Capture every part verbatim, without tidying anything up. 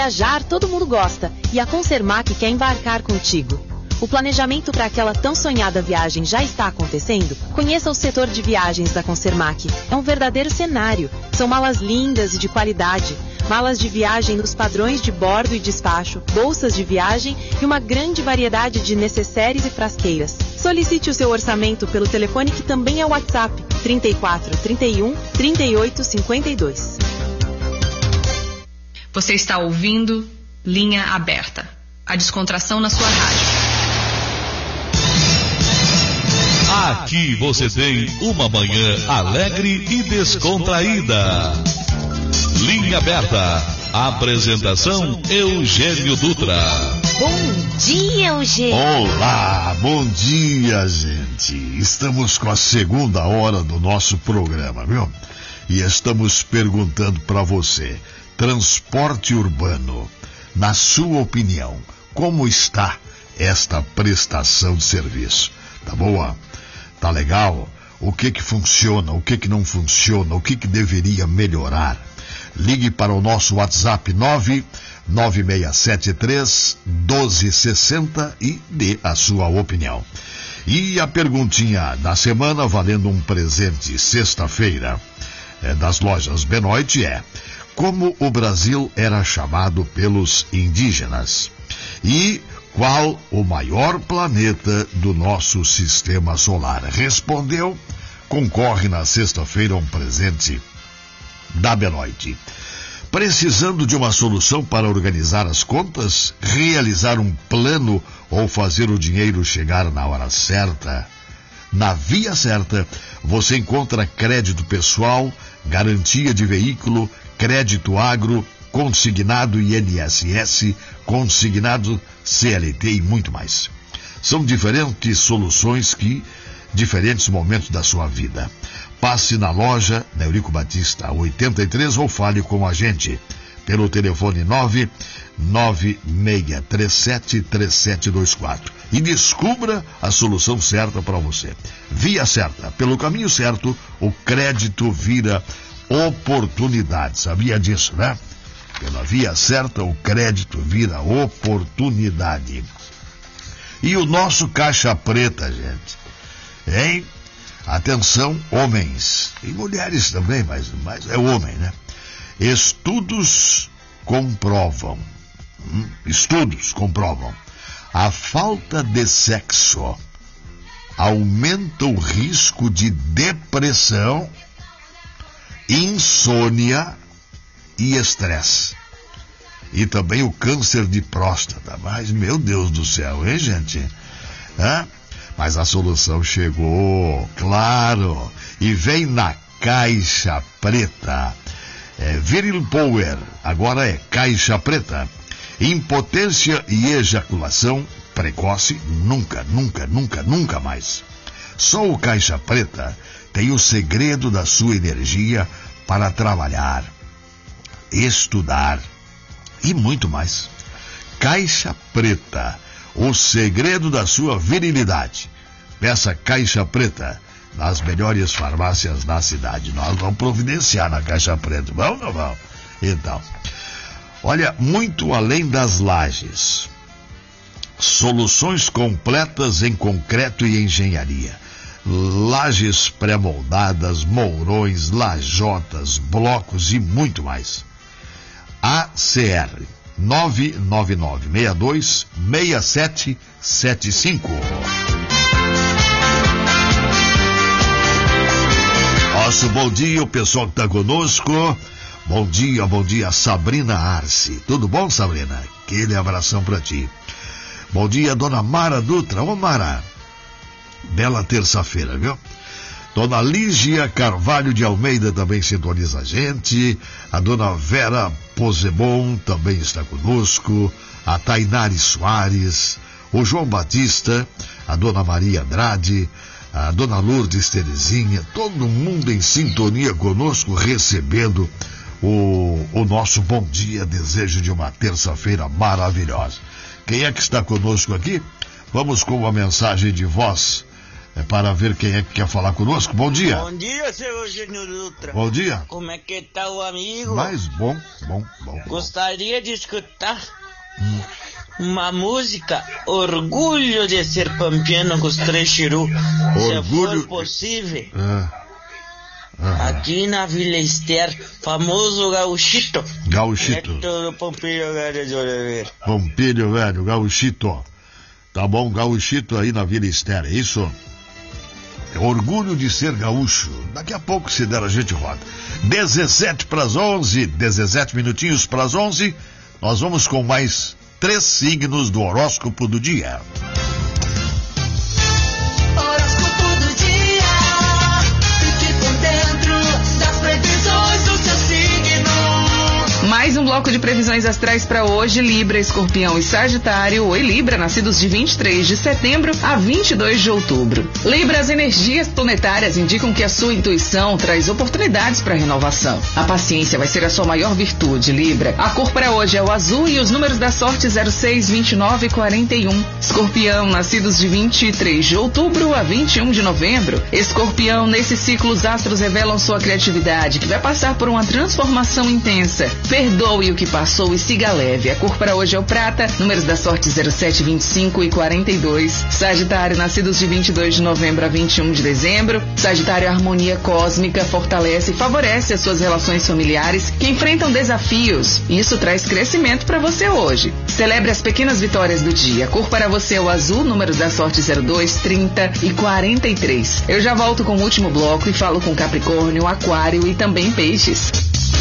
Viajar todo mundo gosta e a Concermac quer embarcar contigo. O planejamento para aquela tão sonhada viagem já está acontecendo? Conheça o setor de viagens da Concermac. É um verdadeiro cenário. São malas lindas e de qualidade. Malas de viagem nos padrões de bordo e despacho, bolsas de viagem e uma grande variedade de necessários e frasqueiras. Solicite o seu orçamento pelo telefone que também é WhatsApp, trinta e quatro, trinta e um, trinta e oito, cinquenta e dois. Você está ouvindo Linha Aberta, a descontração na sua rádio. Aqui você tem uma manhã alegre e descontraída. Linha Aberta. Apresentação Eugênio Dutra. Bom dia, Eugênio. Olá, bom dia, gente. Estamos com a segunda hora do nosso programa, viu? E estamos perguntando para você, transporte urbano, na sua opinião, como está esta prestação de serviço? Tá boa? Tá legal? O que que funciona, o que que não funciona, o que que deveria melhorar? Ligue para o nosso WhatsApp nove nove seis sete três um dois seis zero e dê a sua opinião. E a perguntinha da semana, valendo um presente sexta-feira, é, das lojas Benoit é: como o Brasil era chamado pelos indígenas? E qual o maior planeta do nosso sistema solar? Respondeu, concorre na sexta-feira a um presente da Benoit. Precisando de uma solução para organizar as contas, realizar um plano ou fazer o dinheiro chegar na hora certa? Na Via Certa, você encontra crédito pessoal, garantia de veículo, crédito agro, consignado I N S S, consignado C L T e muito mais. São diferentes soluções que, diferentes momentos da sua vida. Passe na loja na Eurico Batista oitenta e três ou fale com a gente pelo telefone nove nove seis três sete três sete dois quatro e descubra a solução certa para você. Via Certa, pelo caminho certo, o crédito vira oportunidade. Sabia disso, né? Pela Via Certa, o crédito vira oportunidade. E o nosso caixa preta, gente, hein? Atenção, homens e mulheres também, mas, mas é homem, né? Estudos comprovam, hum, estudos comprovam, a falta de sexo aumenta o risco de depressão, insônia e estresse. E também o câncer de próstata. Mas, meu Deus do céu, hein, gente? Hã? Mas a solução chegou, claro, e vem na caixa preta. É, Viril Power, agora é caixa preta. Impotência e ejaculação precoce, nunca, nunca, nunca, nunca mais. Só o caixa preta tem o segredo da sua energia para trabalhar, estudar e muito mais. Caixa preta, o segredo da sua virilidade. Peça Caixa Preta nas melhores farmácias da cidade. Nós vamos providenciar na Caixa Preta. Vamos ou não vamos? Então, olha, muito além das lajes. Soluções completas em concreto e engenharia. Lajes pré-moldadas, mourões, lajotas, blocos e muito mais. A C R nove nove nove seis dois seis sete sete cinco. Nosso bom dia, o pessoal que está conosco. Bom dia, bom dia, Sabrina Arce. Tudo bom, Sabrina? Aquele abração para ti. Bom dia, dona Mara Dutra. Ô, Mara, bela terça-feira, viu? Dona Lígia Carvalho de Almeida também sintoniza a gente. A dona Vera Posebon também está conosco. A Tainari Soares. O João Batista. A dona Maria Andrade. A dona Lourdes Terezinha. Todo mundo em sintonia conosco, recebendo o, o nosso bom dia. Desejo de uma terça-feira maravilhosa. Quem é que está conosco aqui? Vamos com uma mensagem de voz é para ver quem é que quer falar conosco. Bom dia. Bom dia, seu Eugênio Dutra. Bom dia. Como é que tá o amigo? Mais bom, bom, bom. Gostaria de escutar hum. uma música, Orgulho de Ser Pampiano com os Três Chiru. Se for possível. É. Uhum. Aqui na Vila Ester, famoso gauchito. Gauchito. Neto do Pompilho Velho de Oliveira. Pompilho Velho, gauchito. Tá bom, gauchito aí na Vila Ester, é isso? É orgulho de ser gaúcho. Daqui a pouco, se der, a gente roda. dezessete para as onze, dezessete minutinhos para as onze. Nós vamos com mais três signos do horóscopo do dia. Mais um bloco de previsões astrais para hoje. Libra, Escorpião e Sagitário. Oi, Libra, nascidos de vinte e três de setembro a vinte e dois de outubro. Libra, as energias planetárias indicam que a sua intuição traz oportunidades para renovação. A paciência vai ser a sua maior virtude, Libra. A cor para hoje é o azul e os números da sorte zero seis, vinte e nove e quarenta e um. Escorpião, nascidos de vinte e três de outubro a vinte e um de novembro. Escorpião, nesse ciclo os astros revelam sua criatividade, que vai passar por uma transformação intensa. Perdoe o que passou e siga leve. A cor para hoje é o prata, números da sorte zero sete, vinte e cinco e quarenta e dois. Sagitário, nascidos de vinte e dois de novembro a vinte e um de dezembro. Sagitário, a harmonia cósmica fortalece e favorece as suas relações familiares que enfrentam desafios. Isso traz crescimento para você hoje. Celebre as pequenas vitórias do dia. A cor para você é o azul, números da sorte zero dois, trinta e quarenta e três. Eu já volto com o último bloco e falo com Capricórnio, Aquário e também Peixes.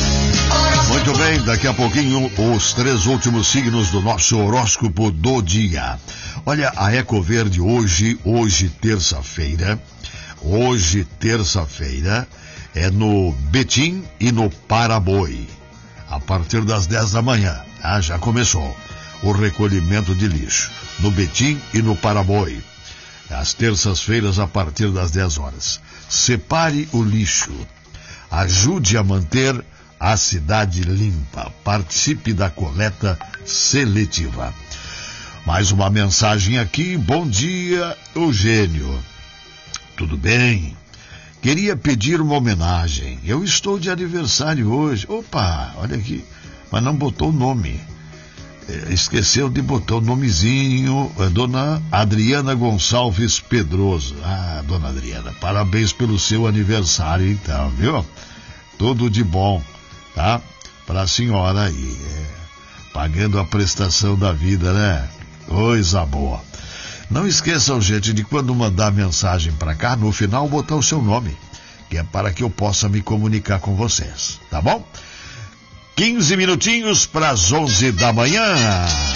Muito bem, daqui a pouquinho os três últimos signos do nosso horóscopo do dia. Olha, a Ecoverde hoje, hoje terça-feira, hoje terça-feira, é no Betim e no Paraboi. A partir das dez da manhã, ah, já começou o recolhimento de lixo no Betim e no Paraboi. Às terças-feiras, a partir das dez horas. Separe o lixo. Ajude a manter a cidade limpa. Participe da coleta seletiva. Mais uma mensagem aqui. Bom dia, Eugênio. Tudo bem? Queria pedir uma homenagem. Eu estou de aniversário hoje. Opa, olha aqui. Mas não botou o nome. Esqueceu de botar o nomezinho. Dona Adriana Gonçalves Pedroso. Ah, dona Adriana, parabéns pelo seu aniversário então, viu? Tudo de bom. Tá? Para a senhora aí, é, pagando a prestação da vida, né? Coisa boa. Não esqueçam, gente, de quando mandar mensagem para cá, no final botar o seu nome, que é para que eu possa me comunicar com vocês, tá bom? quinze minutinhos para as onze da manhã.